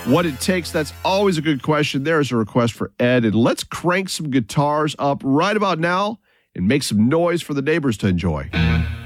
what it takes? That's always a good question. There is a request for Ed, and let's crank some guitars up right about now and make some noise for the neighbors to enjoy.